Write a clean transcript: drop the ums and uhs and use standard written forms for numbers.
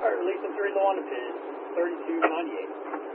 All right, releasing 3 low on the pin, 3298.